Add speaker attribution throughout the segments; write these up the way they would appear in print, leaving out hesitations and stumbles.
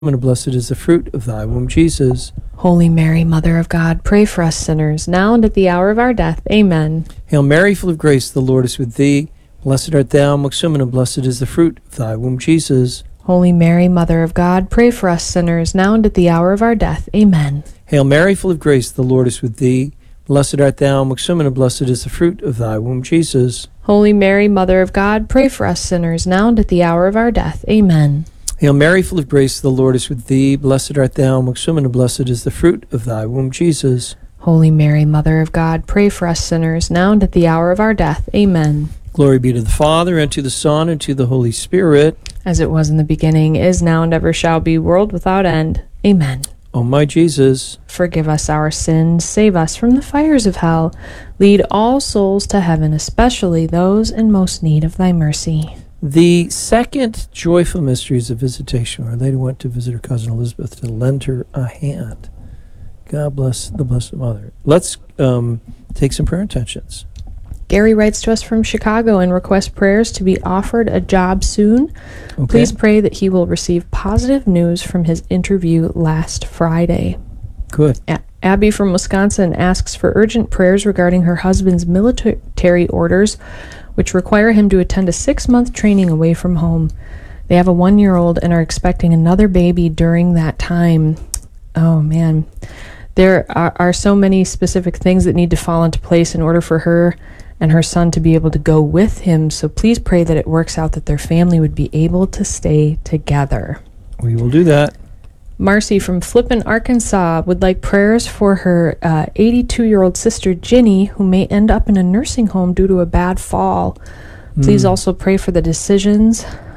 Speaker 1: and blessed is the fruit of thy womb, Jesus.
Speaker 2: Holy Mary, Mother of God, pray for us sinners, now and at the hour of our death. Amen.
Speaker 1: Hail Mary, full of grace, the Lord is with thee. Blessed art thou amongst women, and blessed is the fruit of thy womb, Jesus.
Speaker 2: Holy Mary, Mother of God, pray for us sinners, now and at the hour of our death. Amen.
Speaker 1: Hail Mary, full of grace, the Lord is with thee. Blessed art thou amongst women, and blessed is the fruit of thy womb, Jesus.
Speaker 2: Holy Mary, Mother of God, pray for us sinners, now and at the hour of our death. Amen.
Speaker 1: Hail Mary, full of grace, the Lord is with thee. Blessed art thou amongst women, and blessed is the fruit of thy womb, Jesus.
Speaker 2: Holy Mary, Mother of God, pray for us sinners, now and at the hour of our death. Amen.
Speaker 1: Glory be to the Father, and to the Son, and to the Holy Spirit.
Speaker 2: As it was in the beginning, is now, and ever shall be, world without end. Amen.
Speaker 1: O my Jesus,
Speaker 2: forgive us our sins, save us from the fires of hell. Lead all souls to heaven, especially those in most need of thy mercy.
Speaker 1: the second joyful mystery is a visitation. Our Lady went to visit her cousin Elizabeth to lend her a hand. God bless the Blessed Mother. Let's take some prayer intentions.
Speaker 2: Gary writes to us from Chicago and requests prayers to be offered a job soon.
Speaker 1: Okay.
Speaker 2: Please pray that he will receive positive news from his interview last Friday.
Speaker 1: Good.
Speaker 2: Abby from Wisconsin asks for urgent prayers regarding her husband's military orders, which require him to attend a 6-month training away from home. They have a 1-year-old and are expecting another baby during that time. Oh, man. There are so many specific things that need to fall into place in order for her and her son to be able to go with him. So please pray that it works out, that their family would be able to stay together.
Speaker 1: We will do that.
Speaker 2: Marcy from Flippin, Arkansas would like prayers for her 82-year-old sister Ginny, who may end up in a nursing home due to a bad fall. Please also pray for the decision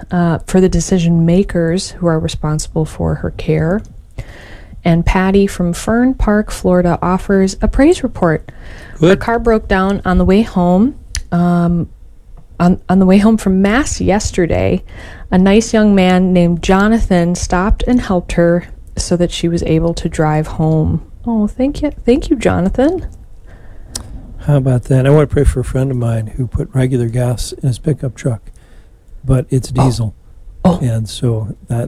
Speaker 2: makers who are responsible for her care. And Patty from Fern Park, Florida offers a praise report.
Speaker 1: Good.
Speaker 2: Her car broke down on the way home. On the way home from Mass yesterday, a nice young man named Jonathan stopped and helped her so that she was able to drive home. Oh, thank you, Jonathan.
Speaker 1: How about that? I want to pray for a friend of mine who put regular gas in his pickup truck, but it's diesel.
Speaker 2: Oh.
Speaker 1: And so that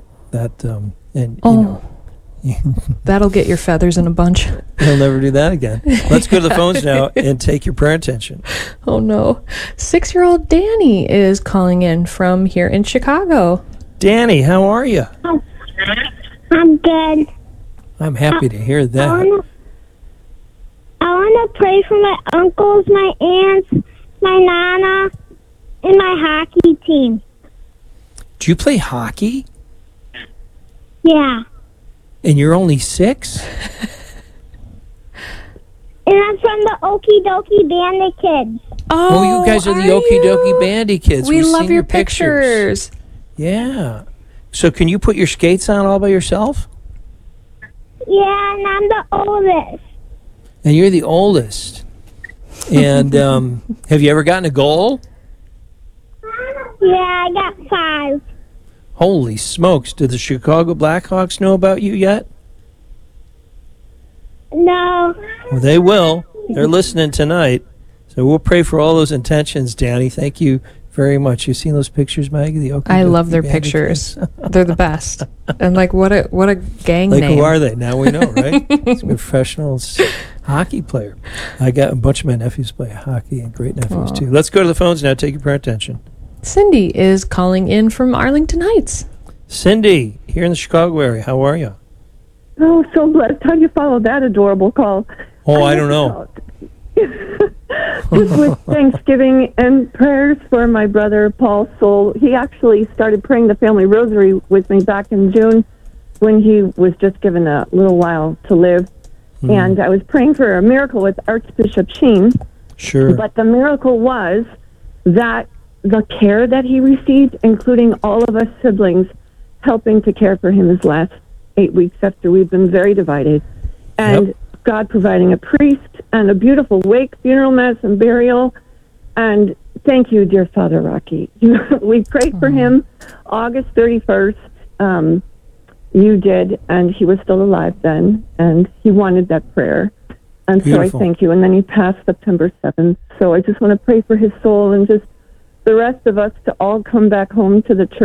Speaker 2: That'll get your feathers in a bunch.
Speaker 1: he'll never do that again. Let's go to the phones now and take your prayer intention.
Speaker 2: Oh, no. 6-year-old Danny is calling in from here in Chicago.
Speaker 1: Danny, how are you?
Speaker 3: I'm good.
Speaker 1: I'm happy to hear that.
Speaker 3: I want to pray for my uncles, my aunts, my nana, and my hockey team.
Speaker 1: Do you play hockey?
Speaker 3: Yeah.
Speaker 1: And you're only 6?
Speaker 3: And I'm from the Okie Dokie Bandit Kids.
Speaker 1: Oh, you guys are the Okie Dokie Bandy Kids.
Speaker 2: We
Speaker 1: We've
Speaker 2: love
Speaker 1: seen
Speaker 2: your pictures.
Speaker 1: Yeah. So can you put your skates on all by yourself?
Speaker 3: Yeah, and I'm the oldest.
Speaker 1: And you're the oldest. And have you ever gotten a goal?
Speaker 3: Yeah, I got 5.
Speaker 1: Holy smokes. Did the Chicago Blackhawks know about you yet?
Speaker 3: No.
Speaker 1: Well, they will. They're listening tonight. So we'll pray for all those intentions, Danny. Thank you very much. You seen those pictures, Maggie? The Okie
Speaker 2: I
Speaker 1: Dokie
Speaker 2: love their
Speaker 1: Bandy
Speaker 2: pictures.
Speaker 1: Kids?
Speaker 2: They're the best. And what a gang
Speaker 1: Like,
Speaker 2: name.
Speaker 1: who are they? Now we know, right? It's a professional hockey player. I got a bunch of my nephews play hockey, and great nephews, too. Let's go to the phones now. Take your prayer attention.
Speaker 2: Cindy is calling in from Arlington Heights.
Speaker 1: Cindy, here in the Chicago area. How are you?
Speaker 4: Oh, so blessed. How do you follow that adorable call?
Speaker 1: Oh, I don't know.
Speaker 4: Just with Thanksgiving and prayers for my brother Paul's soul. He actually started praying the family rosary with me back in June when he was just given a little while to live. And I was praying for a miracle with Archbishop Sheen.
Speaker 1: Sure.
Speaker 4: But the miracle was that the care that he received, including all of us siblings, helping to care for him his last 8 weeks after we've been very divided. And God providing a priest and a beautiful wake, funeral, mass, and burial. And thank you, dear Father Rocky. We prayed for him August 31st. You did, and he was still alive then, and he wanted that prayer. And
Speaker 1: Beautiful.
Speaker 4: so I thank you. And then he passed September 7th. So I just want to pray for his soul and just the rest of us to all come back home to the church.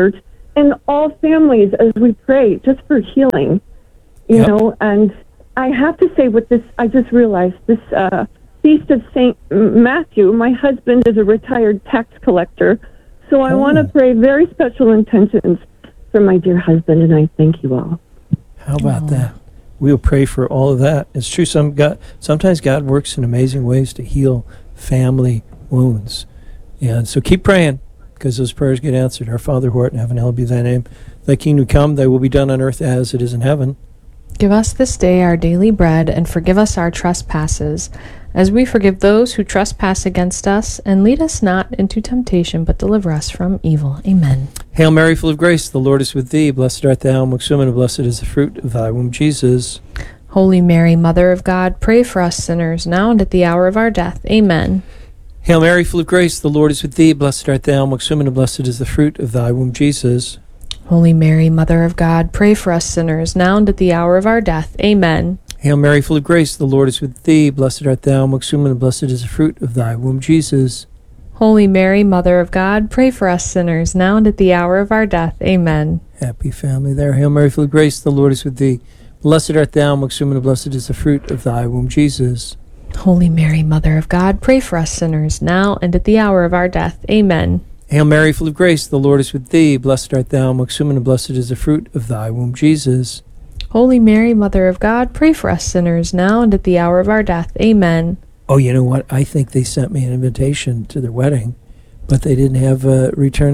Speaker 4: and all families as we pray just for healing, you
Speaker 1: Yep.
Speaker 4: know. And I have to say, with this, I just realized this Feast of St. Matthew, my husband is a retired tax collector, so I want to pray very special intentions for my dear husband, and I thank you all.
Speaker 1: How about that? We'll pray for all of that. It's true. Sometimes God works in amazing ways to heal family wounds. And so keep praying, because those prayers get answered. Our Father who art in heaven, hallowed be thy name. Thy kingdom come, thy will be done on earth as it is in heaven.
Speaker 2: Give us this day our daily bread, and forgive us our trespasses, as we forgive those who trespass against us. And lead us not into temptation, but deliver us from evil. Amen.
Speaker 1: Hail Mary, full of grace, the Lord is with thee. Blessed art thou amongst women, and blessed is the fruit of thy womb, Jesus.
Speaker 2: Holy Mary, Mother of God, pray for us sinners, now and at the hour of our death. Amen.
Speaker 1: Hail Mary, full of grace, the Lord is with thee. Blessed art thou amongst women, and blessed is the fruit of thy womb, Jesus.
Speaker 2: Holy Mary, Mother of God, pray for us sinners, now and at the hour of our death. Amen.
Speaker 1: Hail Mary, full of grace, the Lord is with thee. Blessed art thou amongst women, and blessed is the fruit of thy womb, Jesus.
Speaker 2: Holy Mary, Mother of God, pray for us sinners, now and at the hour of our death. Amen.
Speaker 1: Happy family there. Hail Mary, full of grace, the Lord is with thee. Blessed art thou amongst women, and blessed is the fruit of thy womb, Jesus.
Speaker 2: Holy Mary, Mother of God, pray for us sinners, now and at the hour of our death. Amen.
Speaker 1: Hail Mary, full of grace, the Lord is with thee. Blessed art thou amongst women, and blessed is the fruit of thy womb, Jesus.
Speaker 2: Holy Mary, Mother of God, pray for us sinners, now and at the hour of our death. Amen.
Speaker 1: Oh, you know what? I think they sent me an invitation to their wedding, but they didn't have a return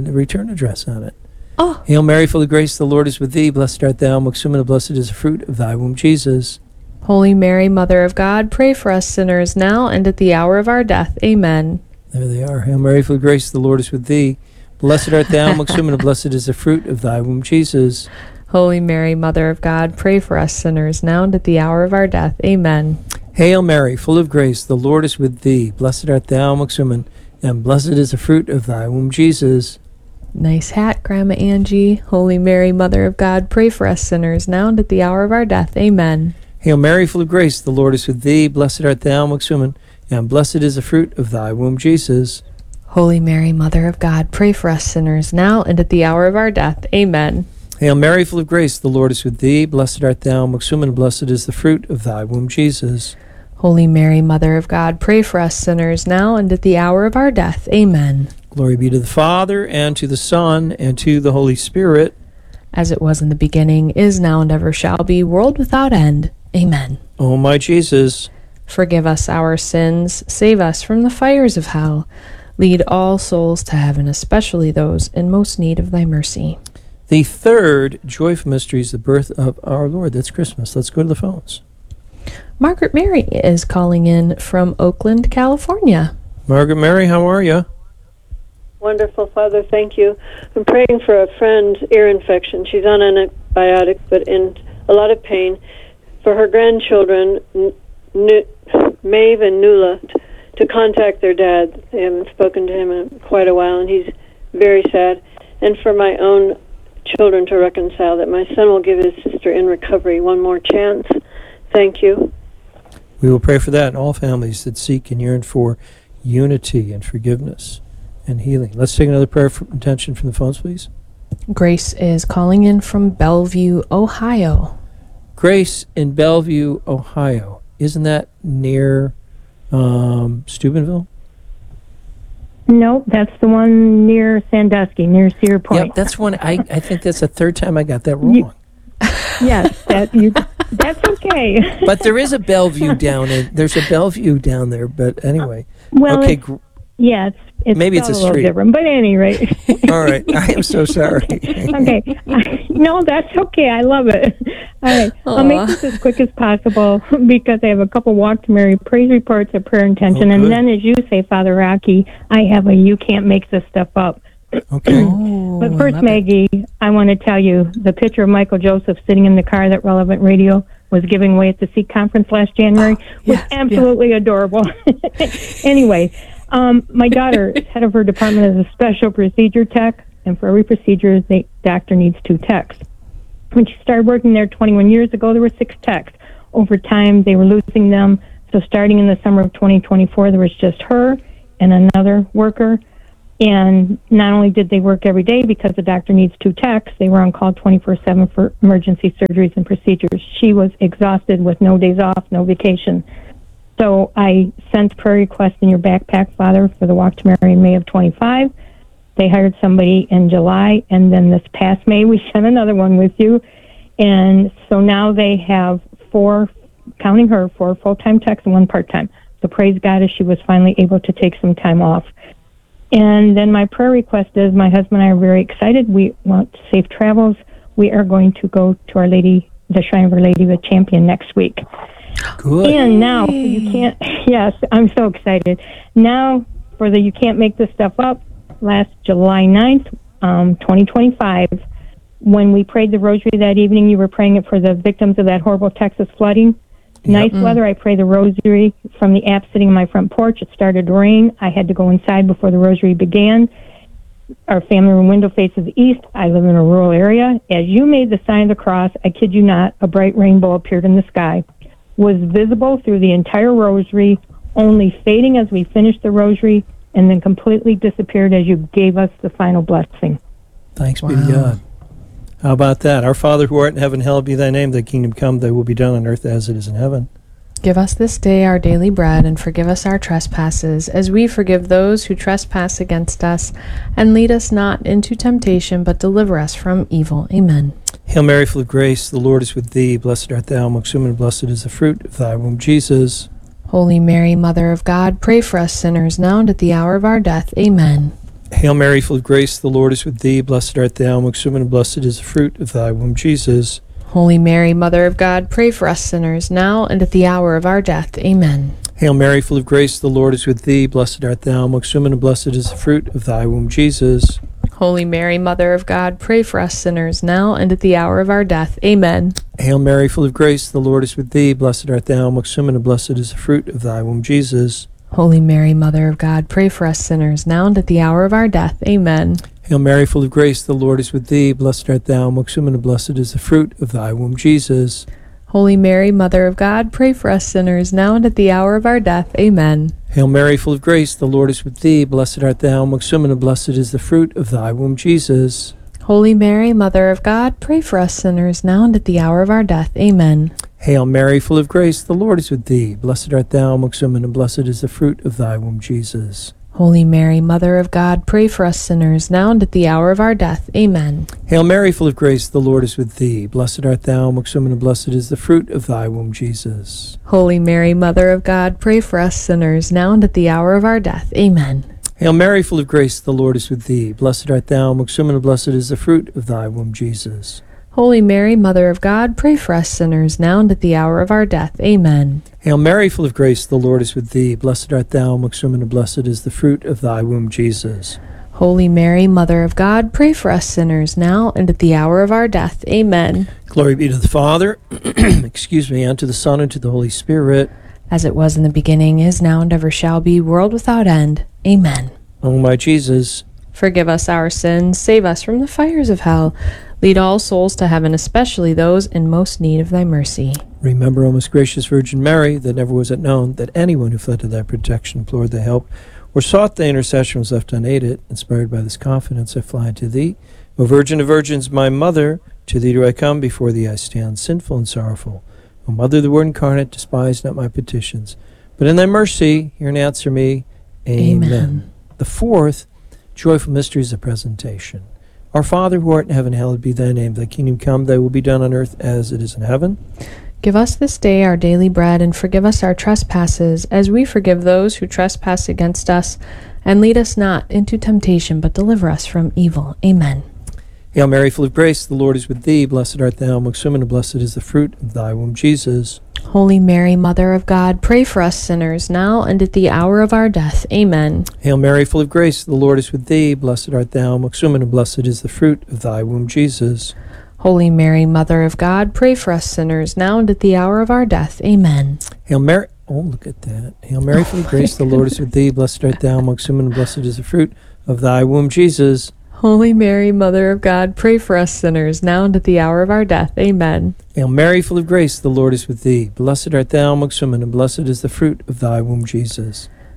Speaker 1: address on it.
Speaker 2: Oh.
Speaker 1: Hail Mary, full of grace, the Lord is with thee. Blessed art thou amongst women, and blessed is the fruit of thy womb, Jesus.
Speaker 2: Holy Mary, Mother of God, pray for us sinners, now and at the hour of our death. Amen.
Speaker 1: There they are. Hail Mary, full of grace, the Lord is with thee. Blessed art thou amongst women, and blessed is the fruit of thy womb, Jesus.
Speaker 2: Holy Mary, Mother of God, pray for us sinners, now and at the hour of our death. Amen.
Speaker 1: Hail Mary, full of grace, the Lord is with thee. Blessed art thou amongst women, and blessed is the fruit of thy womb, Jesus.
Speaker 2: Nice hat, Grandma Angie. Holy Mary, Mother of God, pray for us sinners, now and at the hour of our death. Amen.
Speaker 1: Hail Mary, full of grace, the Lord is with thee. Blessed art thou amongst women, and blessed is the fruit of thy womb, Jesus.
Speaker 2: Holy Mary, Mother of God, pray for us sinners, now and at the hour of our death. Amen.
Speaker 1: Hail Mary, full of grace, the Lord is with thee. Blessed art thou amongst women, and blessed is the fruit of thy womb, Jesus.
Speaker 2: Holy Mary, Mother of God, pray for us sinners, now and at the hour of our death. Amen.
Speaker 1: Glory be to the Father, and to the Son, and to the Holy Spirit.
Speaker 2: As it was in the beginning, is now, and ever shall be, world without end. Amen.
Speaker 1: O my Jesus,
Speaker 2: Forgive us our sins, save us from the fires of hell. Lead all souls to heaven, especially those in most need of thy mercy.
Speaker 1: the third joyful mystery is the birth of our Lord. That's Christmas. Let's go to the phones.
Speaker 2: Margaret Mary is calling in from Oakland, California.
Speaker 1: Margaret Mary, how are you?
Speaker 5: Wonderful, Father. Thank you. I'm praying for a friend's ear infection. She's on antibiotics, but in a lot of pain. For her grandchildren, Maeve and Nuala, to contact their dad. They haven't spoken to him in quite a while, and he's very sad. And for my own children to reconcile, that my son will give his sister in recovery one more chance. Thank you.
Speaker 1: We will pray for that and all families that seek and yearn for unity and forgiveness and healing. Let's take another prayer for intention from the phones, please.
Speaker 2: Grace is calling in from Bellevue, Ohio.
Speaker 1: Grace in Bellevue, Ohio. Isn't that near Steubenville?
Speaker 6: No, that's the one near Sandusky, near Cedar Point.
Speaker 1: Yep, that's one. I think that's the third time I got that wrong.
Speaker 6: Yes, that's okay.
Speaker 1: But there is a Bellevue down in. There's a Bellevue down there. But anyway,
Speaker 6: Well,
Speaker 1: okay.
Speaker 6: yeah, it's
Speaker 1: Maybe it's a
Speaker 6: little
Speaker 1: street.
Speaker 6: different, but at any rate.
Speaker 1: All right. I am so sorry.
Speaker 6: Okay. No, that's okay. I love it. All right. I'll make this as quick as possible because I have a couple Walk to Mary praise reports of prayer intention.
Speaker 1: Oh,
Speaker 6: and
Speaker 1: good.
Speaker 6: then, as you say, Father Rocky, I have a you can't make this stuff up.
Speaker 1: Okay.
Speaker 6: But first, Maggie, I want to tell you the picture of Michael Joseph sitting in the car that Relevant Radio was giving away at the Seek Conference last January was absolutely adorable. Anyway, my daughter is head of her department as a special procedure tech, and for every procedure, the doctor needs 2 techs. When she started working there 21 years ago, there were 6 techs. Over time, they were losing them. So starting in the summer of 2024, there was just her and another worker. And not only did they work every day because the doctor needs 2 techs, they were on call 24/7 for emergency surgeries and procedures. She was exhausted with no days off, no vacation. So I sent prayer requests in your backpack, Father, for the Walk to Mary in May of 25. They hired somebody in July, and then this past May we sent another one with you. And so now they have 4, counting her, 4 full-time techs and 1 part-time. So praise God as she was finally able to take some time off. And then my prayer request is, my husband and I are very excited. We want safe travels. We are going to go to Our Lady, the Shrine of Our Lady of the Champion next week.
Speaker 1: Good.
Speaker 6: And now, you can't, yes, I'm so excited. Now, for the You Can't Make This Stuff Up, last July 9th, 2025, when we prayed the rosary that evening, you were praying it for the victims of that horrible Texas flooding. Nice weather. I pray the rosary from the app sitting on my front porch. It started to rain. I had to go inside before the rosary began. Our family room window faces the east. I live in a rural area. As you made the sign of the cross, I kid you not, a bright rainbow appeared in the sky. Was visible through the entire rosary, only fading as we finished the rosary, and then completely disappeared as you gave us the final blessing.
Speaker 1: Thanks be to God. How about that? Our Father who art in heaven, hallowed be thy name. Thy kingdom come, thy will be done on earth as it is in heaven.
Speaker 2: Give us this day our daily bread, and forgive us our trespasses, as we forgive those who trespass against us. And lead us not into temptation, but deliver us from evil. Amen.
Speaker 1: Hail Mary, full of grace, the Lord is with thee. Blessed art thou amongst women, and blessed is the fruit of thy womb, Jesus.
Speaker 2: Holy Mary, Mother of God, pray for us sinners, now and at the hour of our death. Amen.
Speaker 1: Hail Mary, full of grace, the Lord is with thee. Blessed art thou amongst women, and blessed is the fruit of thy womb, Jesus.
Speaker 2: Holy Mary, Mother of God, pray for us sinners, now and at the hour of our death. Amen.
Speaker 1: Hail Mary, full of grace, the Lord is with thee. Blessed art thou amongst women, and blessed is the fruit of thy womb, Jesus.
Speaker 2: Holy Mary, Mother of God, pray for us sinners, now and at the hour of our death. Amen.
Speaker 1: Hail Mary, full of grace, the Lord is with thee. Blessed art thou amongst women, and blessed is the fruit of thy womb, Jesus.
Speaker 2: Holy Mary, Mother of God, pray for us sinners, now and at the hour of our death. Amen.
Speaker 1: Hail Mary, full of grace, the Lord is with thee. Blessed art thou amongst women, and blessed is the fruit of thy womb, Jesus.
Speaker 2: Holy Mary, Mother of God, pray for us sinners, now and at the hour of our death. Amen.
Speaker 1: Hail Mary, full of grace, the Lord is with thee. Blessed art thou amongst women, and blessed is the fruit of thy womb, Jesus.
Speaker 2: Holy Mary, Mother of God, pray for us sinners, now and at the hour of our death. Amen.
Speaker 1: Hail Mary, full of grace, the Lord is with thee. Blessed art thou amongst women, and blessed is the fruit of thy womb, Jesus.
Speaker 2: Holy Mary, Mother of God, pray for us sinners, now and at the hour of our death. Amen.
Speaker 1: Hail Mary, full of grace, the Lord is with thee. Blessed art thou amongst women, and blessed is the fruit of thy womb, Jesus.
Speaker 2: Holy Mary, Mother of God, pray for us sinners, now and at the hour of our death. Amen.
Speaker 1: Hail Mary, full of grace, the Lord is with thee. Blessed art thou amongst women, and blessed is the fruit of thy womb, Jesus.
Speaker 2: Holy Mary, Mother of God, pray for us sinners, now and at the hour of our death. Amen.
Speaker 1: Hail Mary, full of grace, the Lord is with thee. Blessed art thou amongst women, and blessed is the fruit of thy womb, Jesus.
Speaker 2: Holy Mary, Mother of God, pray for us sinners, now and at the hour of our death. Amen.
Speaker 1: Glory be to the Father, and to the Son, and to the Holy Spirit.
Speaker 2: As it was in the beginning, is now, and ever shall be, world without end. Amen.
Speaker 1: O my Jesus,
Speaker 2: forgive us our sins, save us from the fires of hell. Lead all souls to heaven, especially those in most need of thy mercy.
Speaker 1: remember, O most gracious Virgin Mary, that never was it known that anyone who fled to thy protection, implored thy help, or sought thy intercession was left unaided. Inspired by this confidence, I fly to thee. O Virgin of Virgins, my Mother, to thee do I come, before thee I stand, sinful and sorrowful. O Mother of the Word incarnate, despise not my petitions, but in thy mercy hear and answer me. Amen. The fourth joyful mystery is the presentation. Our Father, who art in heaven, hallowed be thy name. Thy kingdom come, thy will be done on earth as it is in heaven.
Speaker 2: Give us this day our daily bread, and forgive us our trespasses, as we forgive those who trespass against us. And lead us not into temptation, but deliver us from evil. Amen.
Speaker 1: Hail Mary, full of grace, the Lord is with thee. Blessed art thou amongst women, and blessed is the fruit of thy womb, Jesus.
Speaker 2: Holy Mary, Mother of God, pray for us sinners, now and at the hour of our death. Amen.
Speaker 1: Hail Mary, full of grace, the Lord is with thee. Blessed art thou amongst women, and blessed is the fruit of thy womb, Jesus.
Speaker 2: Holy Mary, Mother of God, pray for us sinners, now and at the hour of our death. Amen.
Speaker 1: Hail Mary, oh, look at that. Hail Mary, full of grace, the Lord is with thee. Blessed art thou amongst women, and blessed is the fruit of thy womb, Jesus.
Speaker 2: Holy Mary, Mother of God, pray for us sinners, now and at the hour of our death. Amen.
Speaker 1: Hail Mary, full of grace, the Lord is with thee. Blessed art thou amongst women, and blessed is the fruit of thy womb, Jesus.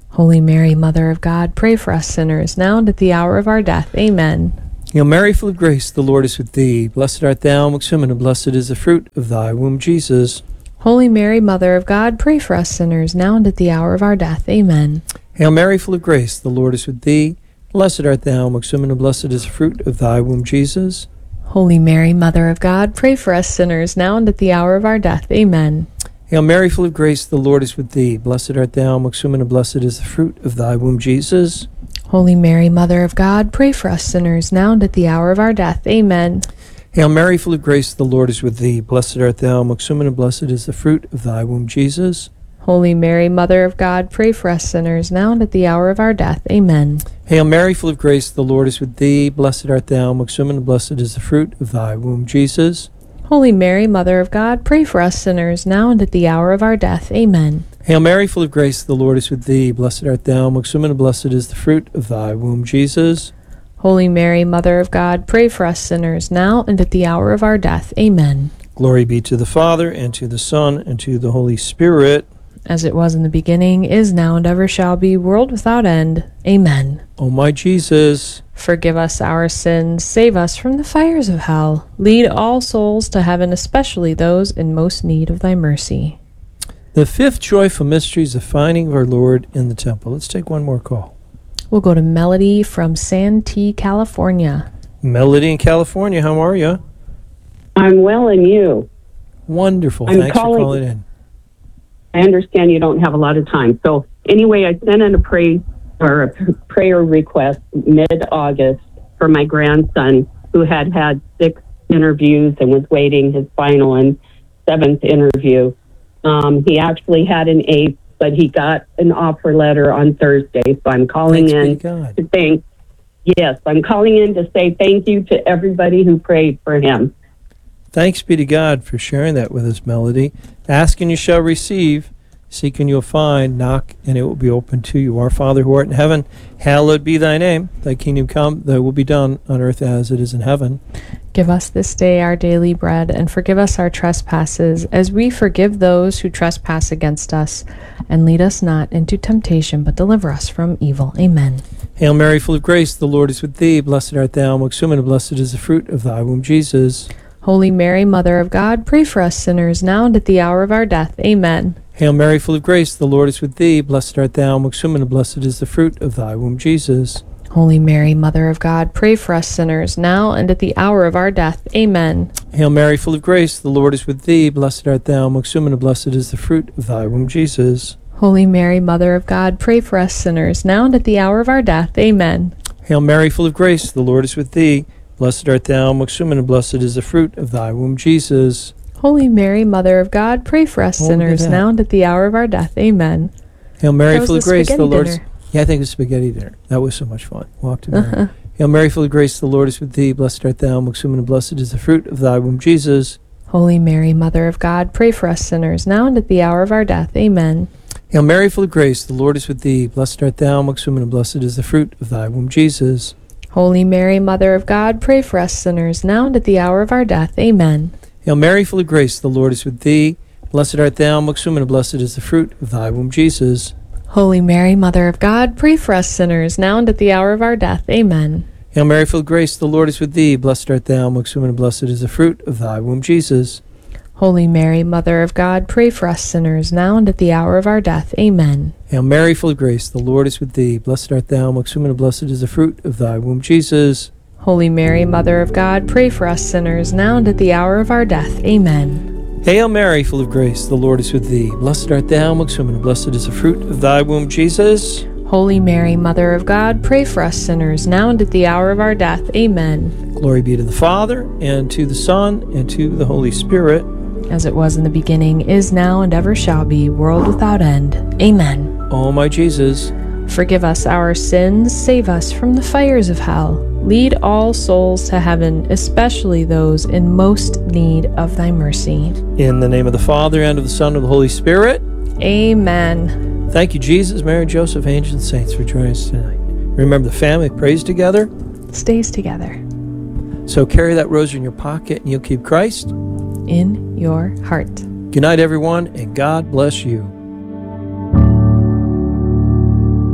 Speaker 2: Holy Mary, Mother of God, pray for us sinners, now and at the hour of our death. Amen.
Speaker 1: Hail Mary, full of grace, the Lord is with thee. Blessed art thou amongst women, and blessed is the fruit of thy womb, Jesus.
Speaker 2: Holy Mary, Mother of God, pray for us sinners, now and at the hour of our death. Amen.
Speaker 1: Hail Mary, full of grace, the Lord is with thee. Blessed art thou amongst women, and blessed is the fruit of thy womb, Jesus.
Speaker 2: Holy Mary, Mother of God, pray for us sinners, now and at the hour of our death. Amen.
Speaker 1: Hail Mary, full of grace, the Lord is with thee. Blessed art thou amongst women, and blessed is the fruit of thy womb, Jesus.
Speaker 2: Holy Mary, Mother of God, pray for us sinners, now and at the hour of our death. Amen.
Speaker 1: Hail Mary, full of grace, the Lord is with thee. Blessed art thou amongst women, and blessed is the fruit of thy womb, Jesus.
Speaker 2: Holy Mary, Mother of God, pray for us sinners, now and at the hour of our death. Amen.
Speaker 1: Hail Mary, full of grace, the Lord is with thee. Blessed art thou amongst women, and blessed is the fruit of thy womb, Jesus.
Speaker 2: Holy Mary, Mother of God, pray for us sinners, now and at the hour of our death. Amen.
Speaker 1: Hail Mary, full of grace, the Lord is with thee. Blessed art thou amongst women, and blessed is the fruit of thy womb, Jesus.
Speaker 2: Holy Mary, Mother of God, pray for us sinners, now and at the hour of our death. Amen.
Speaker 1: Glory be to the Father, and to the Son, and to the Holy Spirit.
Speaker 2: As it was in the beginning, is now, and ever shall be, world without end. Amen.
Speaker 1: O my Jesus,
Speaker 2: Forgive us our sins, save us from the fires of hell. Lead all souls to heaven, especially those in most need of thy mercy.
Speaker 1: the fifth joyful mystery is the finding of our Lord in the temple. Let's take one more call.
Speaker 2: We'll go to Melody from Santee, California.
Speaker 1: Melody in California, how are you?
Speaker 4: I'm well, and you?
Speaker 1: Wonderful.
Speaker 4: I'm
Speaker 1: Thanks for
Speaker 4: calling-
Speaker 1: calling in.
Speaker 4: I understand you don't have a lot of time. So anyway, I sent in a prayer request mid-August for my grandson who had had 6 interviews and was waiting his final and 7th interview. He actually had an 8th, but he got an offer letter on Thursday. So I'm calling
Speaker 1: Thanks be
Speaker 4: in
Speaker 1: to God.
Speaker 4: to thank. Yes, I'm calling in to say thank you to everybody who prayed for him.
Speaker 1: Thanks be to God for sharing that with us, Melody. Ask and you shall receive. Seek and you'll find. Knock and it will be open to you. Our Father who art in heaven, hallowed be thy name. Thy kingdom come, thy will be done on earth as it is in heaven.
Speaker 2: Give us this day our daily bread, and forgive us our trespasses, as we forgive those who trespass against us. And lead us not into temptation, but deliver us from evil. Amen.
Speaker 1: Hail Mary, full of grace, the Lord is with thee. Blessed art thou amongst women, and blessed is the fruit of thy womb, Jesus.
Speaker 2: Holy Mary, Mother of God, pray for us sinners, now and at the hour of our death. Amen.
Speaker 1: Hail Mary, full of grace, the Lord is with thee. Blessed art thou amongst women, and blessed is the fruit of thy womb, Jesus.
Speaker 2: Holy Mary, Mother of God, pray for us sinners, now and at the hour of our death. Amen.
Speaker 1: Hail Mary, full of grace, the Lord is with thee. Blessed art thou amongst women, and blessed is the fruit of thy womb, Jesus.
Speaker 2: Holy Mary, Mother of God, pray for us sinners, now and at the hour of our death. Amen.
Speaker 1: Hail Mary, full of grace, the Lord is with thee. Blessed art thou amongst women, and blessed is the fruit of thy womb, Jesus.
Speaker 2: Holy Mary, Mother of God, pray for us
Speaker 1: Hold it
Speaker 2: sinners,
Speaker 1: out.
Speaker 2: now and at the hour of our death. Amen.
Speaker 1: Hail Mary,
Speaker 2: That was
Speaker 1: full of
Speaker 2: the
Speaker 1: grace, the
Speaker 2: spaghetti
Speaker 1: Lord is...
Speaker 2: dinner.
Speaker 1: Yeah, I think it was spaghetti dinner. That was so much fun. Walk to Mary. Hail Mary, full of grace, the Lord is with thee. Blessed art thou amongst women, and blessed is the fruit of thy womb, Jesus.
Speaker 2: Holy Mary, Mother of God, pray for us sinners, now and at the hour of our death. Amen.
Speaker 1: Hail Mary, full of grace, the Lord is with thee. Blessed art thou amongst women, and blessed is the fruit of thy womb, Jesus.
Speaker 2: Holy Mary, Mother of God, pray for us sinners, now and at the hour of our death. Amen.
Speaker 1: Hail Mary, full of grace, the Lord is with thee. Blessed art thou amongst women, and blessed is the fruit of thy womb, Jesus.
Speaker 2: Holy Mary, Mother of God, pray for us sinners, now and at the hour of our death. Amen.
Speaker 1: Hail Mary, full of grace, the Lord is with thee. Blessed art thou amongst women, and blessed is the fruit of thy womb, Jesus.
Speaker 2: Holy Mary, Mother of God, pray for us sinners, now and at the hour of our death. Amen.
Speaker 1: Hail Mary, full of grace, the Lord is with thee. Blessed art thou amongst women, and blessed is the fruit of thy womb, Jesus.
Speaker 2: Holy Mary, Mother of God, pray for us sinners, now and at the hour of our death. Amen.
Speaker 1: Hail Mary, full of grace, the Lord is with thee. Blessed art thou amongst women, and blessed is the fruit of thy womb, Jesus.
Speaker 2: Holy Mary, Mother of God, pray for us sinners, now and at the hour of our death. Amen.
Speaker 1: Glory be to the Father, and to the Son, and to the Holy Spirit.
Speaker 2: As it was in the beginning, is now, and ever shall be, world without end. Amen.
Speaker 1: O my Jesus,
Speaker 2: Forgive us our sins, save us from the fires of hell. Lead all souls to heaven, especially those in most need of thy mercy.
Speaker 1: in the name of the Father, and of the Son, and of the Holy Spirit.
Speaker 2: Amen.
Speaker 1: Thank you, Jesus, Mary, Joseph, angels, and saints, for joining us tonight. Remember, the family prays together,
Speaker 2: Stays together
Speaker 1: so carry that rosary in your pocket, and you'll keep Christ.
Speaker 2: in your heart.
Speaker 1: Good night, everyone, and God bless you.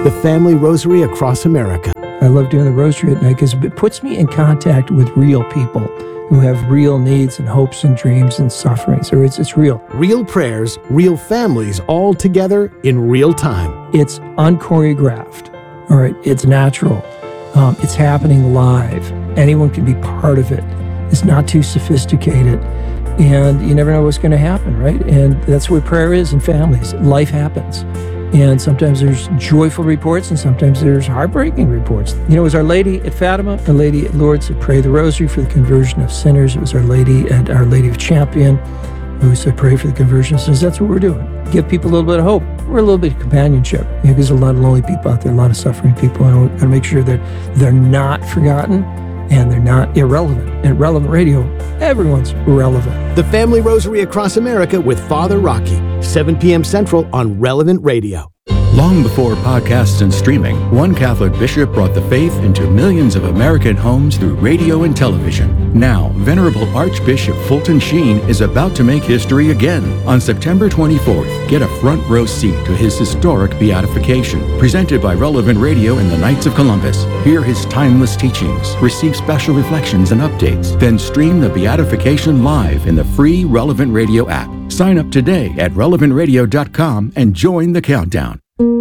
Speaker 7: The Family Rosary Across America.
Speaker 1: I love doing the rosary at night because it puts me in contact with real people who have real needs and hopes and dreams and sufferings. So it's real.
Speaker 7: Real prayers, real families, all together in real time.
Speaker 1: It's unchoreographed. All right, it's natural. It's happening live. Anyone can be part of it. It's not too sophisticated. And you never know what's going to happen, right? And that's what prayer is in families. Life happens. And sometimes there's joyful reports and sometimes there's heartbreaking reports. You know, it was Our Lady at Fatima, Our Lady at Lourdes that prayed the rosary for the conversion of sinners. It was Our Lady at Our Lady of Champion who said pray for the conversion of sinners. That's what we're doing. Give people a little bit of hope. We're a little bit of companionship. Because there's a lot of lonely people out there, a lot of suffering people. And we're going to make sure that they're not forgotten and they're not irrelevant. At Relevant Radio, everyone's relevant.
Speaker 7: The Family Rosary Across America with Father Rocky, 7 p.m. Central on Relevant Radio.
Speaker 8: Long before podcasts and streaming, one Catholic bishop brought the faith into millions of American homes through radio and television. Now, Venerable Archbishop Fulton Sheen is about to make history again. On September 24th, get a front row seat to his historic beatification, presented by Relevant Radio and the Knights of Columbus. Hear his timeless teachings, receive special reflections and updates, then stream the beatification live in the free Relevant Radio app. Sign up today at relevantradio.com and join the countdown.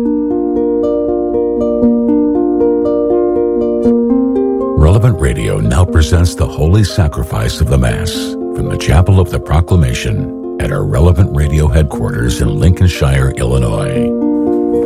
Speaker 9: Relevant Radio now presents the Holy Sacrifice of the Mass from the Chapel of the Proclamation at our Relevant Radio headquarters in Lincolnshire, Illinois.